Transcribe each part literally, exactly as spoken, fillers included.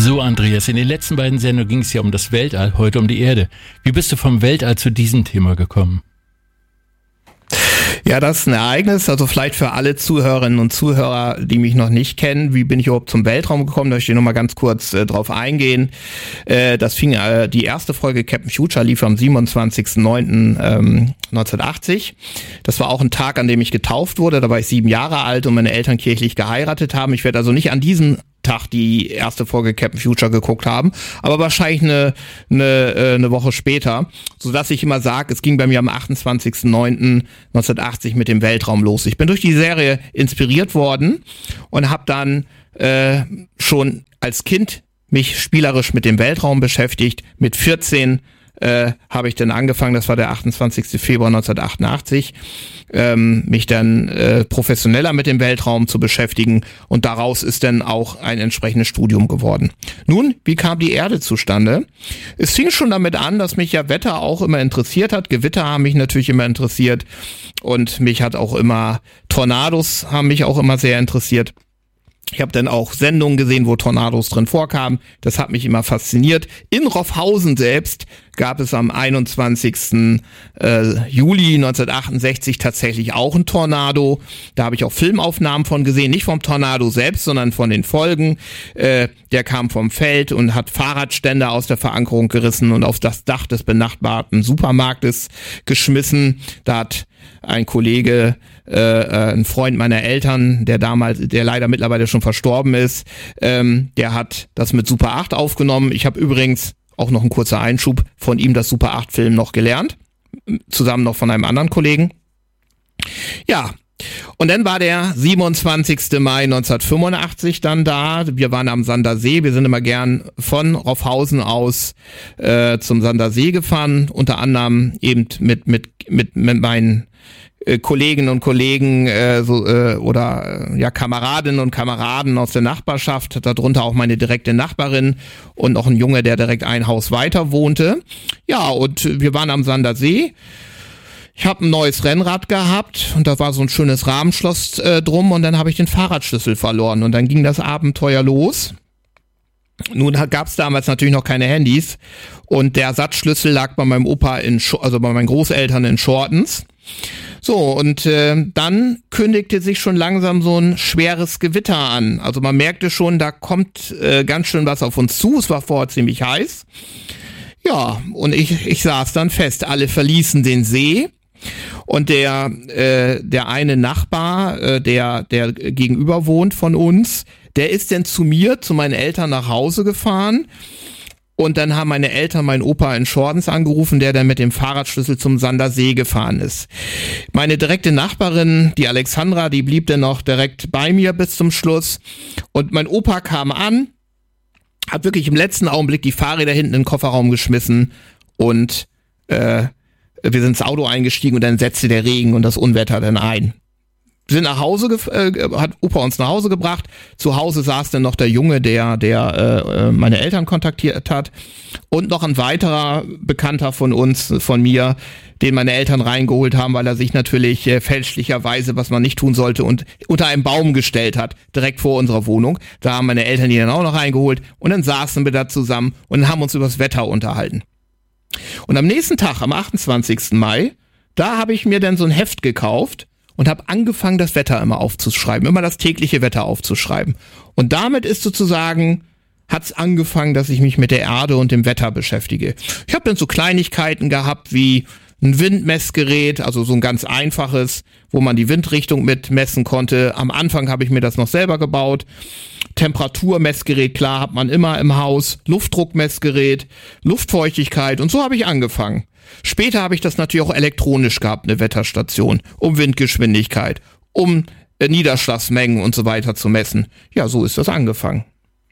So, Andreas, in den letzten beiden Sendungen ging es ja um das Weltall, heute um die Erde. Wie bist du vom Weltall zu diesem Thema gekommen? Ja, das ist ein Ereignis, also vielleicht für alle Zuhörerinnen und Zuhörer, die mich noch nicht kennen, wie bin ich überhaupt zum Weltraum gekommen, da möchte ich nochmal ganz kurz äh, drauf eingehen. Äh, das fing, äh, die erste Folge Captain Future lief am siebenundzwanzigsten neunten neunzehnhundertachtzig. Das war auch ein Tag, an dem ich getauft wurde, da war ich sieben Jahre alt und meine Eltern kirchlich geheiratet haben. Ich werde also nicht an diesem Tag die erste Folge Captain Future geguckt haben, aber wahrscheinlich eine eine eine Woche später, so dass ich immer sage, es ging bei mir am achtundzwanzigsten neunten neunzehnhundertachtzig mit dem Weltraum los. Ich bin durch die Serie inspiriert worden und habe dann äh, schon als Kind mich spielerisch mit dem Weltraum beschäftigt. Mit vierzehn äh, habe ich dann angefangen, das war der achtundzwanzigsten Februar neunzehnhundertachtundachtzig, ähm, mich dann äh, professioneller mit dem Weltraum zu beschäftigen und daraus ist dann auch ein entsprechendes Studium geworden. Nun, wie kam die Erde zustande? Es fing schon damit an, dass mich ja Wetter auch immer interessiert hat. Gewitter haben mich natürlich immer interessiert und mich hat auch immer, Tornados haben mich auch immer sehr interessiert. Ich habe dann auch Sendungen gesehen, wo Tornados drin vorkamen. Das hat mich immer fasziniert. In Roffhausen selbst gab es am einundzwanzigsten Juli neunzehnhundertachtundsechzig tatsächlich auch ein Tornado. Da habe ich auch Filmaufnahmen von gesehen. Nicht vom Tornado selbst, sondern von den Folgen. Äh, der kam vom Feld und hat Fahrradständer aus der Verankerung gerissen und auf das Dach des benachbarten Supermarktes geschmissen. Da hat ein Kollege, äh, ein Freund meiner Eltern, der damals, der leider mittlerweile schon verstorben ist, ähm, der hat das mit Super acht aufgenommen. Ich habe übrigens auch noch ein kurzer Einschub von ihm das Super acht Film noch gelernt, zusammen noch von einem anderen Kollegen. Ja, und dann war der siebenundzwanzigsten Mai neunzehnhundertfünfundachtzig dann da. Wir waren am Sandersee. Wir sind immer gern von Roffhausen aus äh, zum Sandersee gefahren, unter anderem eben mit mit mit mit meinen äh, Kolleginnen und Kollegen äh, so, äh, oder äh, ja Kameradinnen und Kameraden aus der Nachbarschaft, darunter auch meine direkte Nachbarin und auch ein Junge, der direkt ein Haus weiter wohnte. Ja, und wir waren am Sandersee. Ich habe ein neues Rennrad gehabt und da war so ein schönes Rahmenschloss äh, drum und dann habe ich den Fahrradschlüssel verloren und dann ging das Abenteuer los. Nun gab es damals natürlich noch keine Handys und der Ersatzschlüssel lag bei meinem Opa in, also bei meinen Großeltern in Shortens. So, und äh, dann kündigte sich schon langsam so ein schweres Gewitter an. Also man merkte schon, da kommt äh, ganz schön was auf uns zu. Es war vorher ziemlich heiß. Ja, und ich, ich saß dann fest. Alle verließen den See. Und der äh, der eine Nachbar, äh, der der gegenüber wohnt von uns, der ist dann zu mir, zu meinen Eltern nach Hause gefahren. Und dann haben meine Eltern meinen Opa in Shortens angerufen, der dann mit dem Fahrradschlüssel zum Sandersee gefahren ist. Meine direkte Nachbarin, die Alexandra, die blieb dann noch direkt bei mir bis zum Schluss. Und mein Opa kam an, hat wirklich im letzten Augenblick die Fahrräder hinten in den Kofferraum geschmissen und äh, wir sind ins Auto eingestiegen und dann setzte der Regen und das Unwetter dann ein. Wir sind nach Hause, gef- äh, hat Opa uns nach Hause gebracht. Zu Hause saß dann noch der Junge, der der äh, meine Eltern kontaktiert hat. Und noch ein weiterer Bekannter von uns, von mir, den meine Eltern reingeholt haben, weil er sich natürlich äh, fälschlicherweise, was man nicht tun sollte, und unter einem Baum gestellt hat, direkt vor unserer Wohnung. Da haben meine Eltern ihn dann auch noch reingeholt. Und dann saßen wir da zusammen und haben uns über das Wetter unterhalten. Und am nächsten Tag, am achtundzwanzigsten Mai, da habe ich mir dann so ein Heft gekauft und habe angefangen, das Wetter immer aufzuschreiben, immer das tägliche Wetter aufzuschreiben. Und damit ist sozusagen, hat's angefangen, dass ich mich mit der Erde und dem Wetter beschäftige. Ich habe dann so Kleinigkeiten gehabt wie ein Windmessgerät, also so ein ganz einfaches, wo man die Windrichtung mit messen konnte. Am Anfang habe ich mir das noch selber gebaut. Temperaturmessgerät, klar, hat man immer im Haus. Luftdruckmessgerät, Luftfeuchtigkeit und so habe ich angefangen. Später habe ich das natürlich auch elektronisch gehabt, eine Wetterstation, um Windgeschwindigkeit, um äh, Niederschlagsmengen und so weiter zu messen. Ja, so ist das angefangen.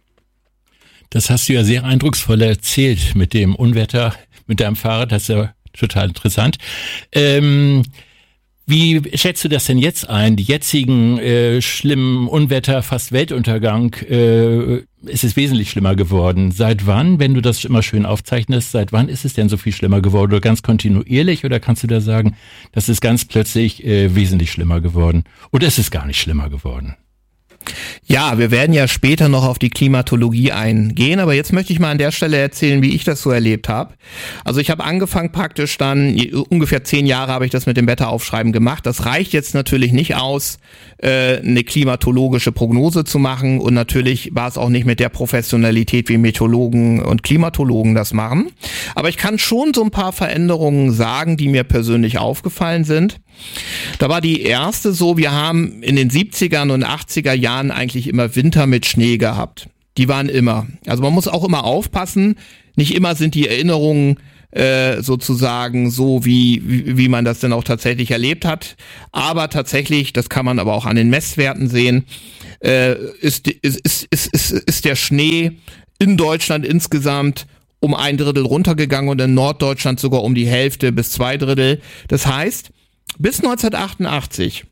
Das hast du ja sehr eindrucksvoll erzählt mit dem Unwetter, mit deinem Fahrrad, das ist ja total interessant. Ähm, wie schätzt du das denn jetzt ein? Die jetzigen äh, schlimmen Unwetter, fast Weltuntergang, äh, ist es wesentlich schlimmer geworden. Seit wann, wenn du das immer schön aufzeichnest, seit wann ist es denn so viel schlimmer geworden? Oder ganz kontinuierlich? Oder kannst du da sagen, das ist ganz plötzlich äh, wesentlich schlimmer geworden? Oder ist es gar nicht schlimmer geworden? Ja, wir werden ja später noch auf die Klimatologie eingehen, aber jetzt möchte ich mal an der Stelle erzählen, wie ich das so erlebt habe. Also ich habe angefangen praktisch dann, ungefähr zehn Jahre habe ich das mit dem Wetteraufschreiben gemacht. Das reicht jetzt natürlich nicht aus, äh, eine klimatologische Prognose zu machen, und natürlich war es auch nicht mit der Professionalität, wie Meteorologen und Klimatologen das machen. Aber ich kann schon so ein paar Veränderungen sagen, die mir persönlich aufgefallen sind. Da war die erste so, wir haben in den siebzigern und achtziger Jahren eigentlich immer Winter mit Schnee gehabt. Die waren immer. Also man muss auch immer aufpassen. Nicht immer sind die Erinnerungen äh, sozusagen so, wie, wie wie man das denn auch tatsächlich erlebt hat. Aber tatsächlich, das kann man aber auch an den Messwerten sehen, äh, ist, ist, ist, ist, ist, ist der Schnee in Deutschland insgesamt um ein Drittel runtergegangen und in Norddeutschland sogar um die Hälfte bis zwei Drittel. Das heißt, bis neunzehnhundertachtundachtzig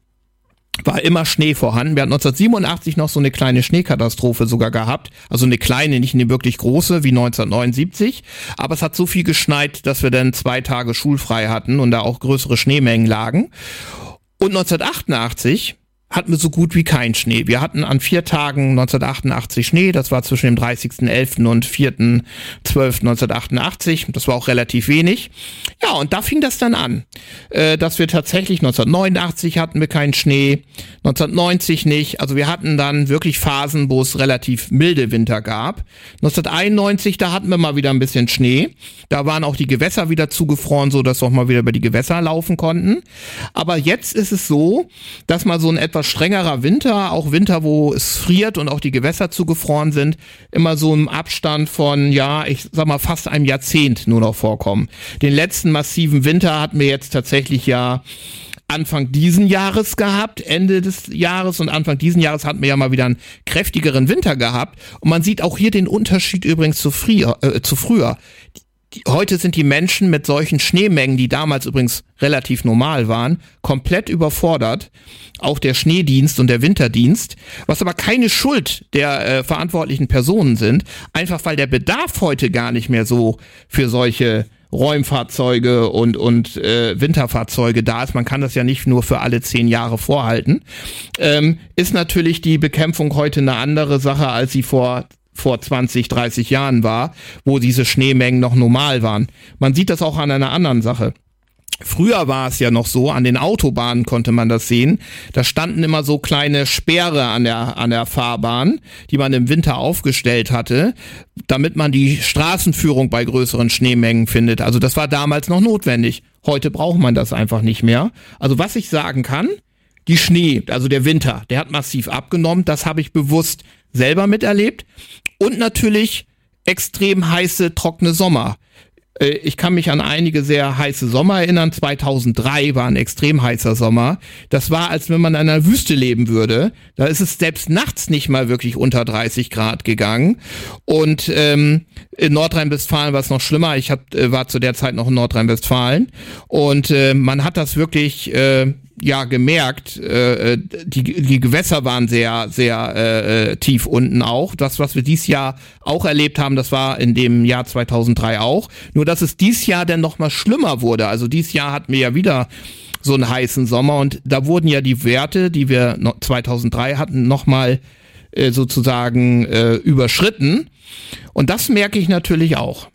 war immer Schnee vorhanden. Wir hatten neunzehnhundertsiebenundachtzig noch so eine kleine Schneekatastrophe sogar gehabt. Also eine kleine, nicht eine wirklich große wie neunzehnhundertneunundsiebzig. Aber es hat so viel geschneit, dass wir dann zwei Tage schulfrei hatten und da auch größere Schneemengen lagen. Und neunzehnhundertachtundachtzig hatten wir so gut wie keinen Schnee. Wir hatten an vier Tagen neunzehnhundertachtundachtzig Schnee. Das war zwischen dem dreißigsten elften und vierten zwölften neunzehnhundertachtundachtzig. Das war auch relativ wenig. Ja, und da fing das dann an, äh, dass wir tatsächlich neunzehnhundertneunundachtzig hatten wir keinen Schnee, neunzehnhundertneunzig nicht. Also wir hatten dann wirklich Phasen, wo es relativ milde Winter gab. neunzehnhunderteinundneunzig, da hatten wir mal wieder ein bisschen Schnee. Da waren auch die Gewässer wieder zugefroren, so dass wir auch mal wieder über die Gewässer laufen konnten. Aber jetzt ist es so, dass mal so ein etwas strengerer Winter, auch Winter, wo es friert und auch die Gewässer zugefroren sind, immer so im Abstand von, ja, ich sag mal, fast einem Jahrzehnt nur noch vorkommen. Den letzten massiven Winter hatten wir jetzt tatsächlich ja Anfang diesen Jahres gehabt, Ende des Jahres, und Anfang diesen Jahres hatten wir ja mal wieder einen kräftigeren Winter gehabt. Und man sieht auch hier den Unterschied übrigens zu früher. Äh, zu früher. Die, heute sind die Menschen mit solchen Schneemengen, die damals übrigens relativ normal waren, komplett überfordert. Auch der Schneedienst und der Winterdienst, was aber keine Schuld der äh, verantwortlichen Personen sind, einfach weil der Bedarf heute gar nicht mehr so für solche Räumfahrzeuge und und äh, Winterfahrzeuge da ist. Man kann das ja nicht nur für alle zehn Jahre vorhalten. Ähm, ist natürlich die Bekämpfung heute eine andere Sache, als sie vor vor zwanzig, dreißig Jahren war, wo diese Schneemengen noch normal waren. Man sieht das auch an einer anderen Sache. Früher war es ja noch so, an den Autobahnen konnte man das sehen, da standen immer so kleine Sperre an der an der Fahrbahn, die man im Winter aufgestellt hatte, damit man die Straßenführung bei größeren Schneemengen findet. Also das war damals noch notwendig. Heute braucht man das einfach nicht mehr. Also was ich sagen kann, die Schnee, also der Winter, der hat massiv abgenommen, das habe ich bewusst selber miterlebt. Und natürlich extrem heiße, trockene Sommer. Ich kann mich an einige sehr heiße Sommer erinnern. zweitausenddrei war ein extrem heißer Sommer. Das war, als wenn man in einer Wüste leben würde. Da ist es selbst nachts nicht mal wirklich unter dreißig Grad gegangen. Und ähm, in Nordrhein-Westfalen war es noch schlimmer. Ich hab, war zu der Zeit noch in Nordrhein-Westfalen. Und äh, man hat das wirklich äh, ja gemerkt. Äh, die, die Gewässer waren sehr, sehr äh, tief unten auch. Das, was wir dieses Jahr auch erlebt haben, das war in dem Jahr zweitausenddrei auch. Nur, dass es dieses Jahr dann noch mal schlimmer wurde. Also dieses Jahr hatten wir ja wieder so einen heißen Sommer und da wurden ja die Werte, die wir zweitausenddrei hatten, noch mal äh, sozusagen äh, überschritten. Und das merke ich natürlich auch.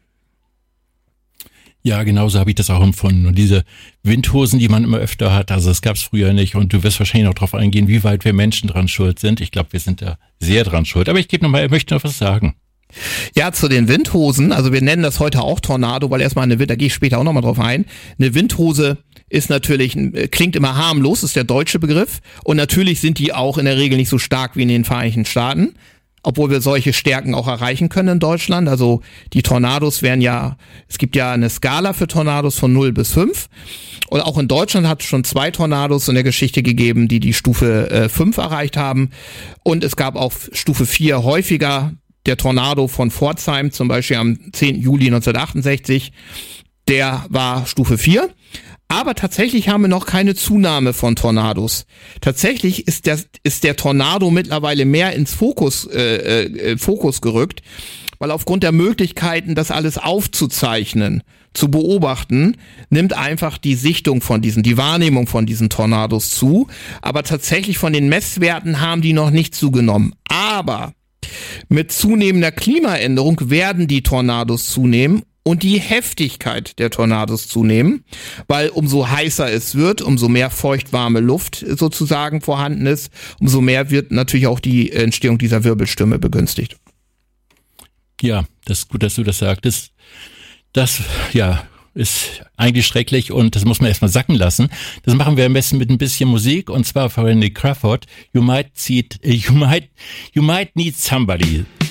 Ja, genauso habe ich das auch empfunden. Und diese Windhosen, die man immer öfter hat, also das gab es früher nicht. Und du wirst wahrscheinlich noch darauf eingehen, wie weit wir Menschen dran schuld sind. Ich glaube, wir sind da sehr dran schuld. Aber ich gebe noch mal, ich möchte noch was sagen. Ja, zu den Windhosen, also wir nennen das heute auch Tornado, weil erstmal eine Wind, da gehe ich später auch nochmal drauf ein. Eine Windhose ist natürlich, klingt immer harmlos, ist der deutsche Begriff. Und natürlich sind die auch in der Regel nicht so stark wie in den Vereinigten Staaten. Obwohl wir solche Stärken auch erreichen können in Deutschland. Also die Tornados werden ja, es gibt ja eine Skala für Tornados von null bis fünf. Und auch in Deutschland hat es schon zwei Tornados in der Geschichte gegeben, die die Stufe äh, fünf erreicht haben. Und es gab auch Stufe vier häufiger. Der Tornado von Pforzheim, zum Beispiel am zehnten Juli neunzehnhundertachtundsechzig, der war Stufe vier. Aber tatsächlich haben wir noch keine Zunahme von Tornados. Tatsächlich ist der, ist der Tornado mittlerweile mehr ins Fokus, äh, äh, Fokus gerückt, weil aufgrund der Möglichkeiten, das alles aufzuzeichnen, zu beobachten, nimmt einfach die Sichtung von diesen, die Wahrnehmung von diesen Tornados zu. Aber tatsächlich von den Messwerten haben die noch nicht zugenommen. Aber mit zunehmender Klimaänderung werden die Tornados zunehmen und die Heftigkeit der Tornados zunehmen, weil umso heißer es wird, umso mehr feuchtwarme Luft sozusagen vorhanden ist, umso mehr wird natürlich auch die Entstehung dieser Wirbelstürme begünstigt. Ja, das ist gut, dass du das sagtest. Das, ja, ist eigentlich schrecklich und das muss man erstmal sacken lassen. Das machen wir am besten mit ein bisschen Musik und zwar von Randy Crawford. You might see, you might, you might need somebody.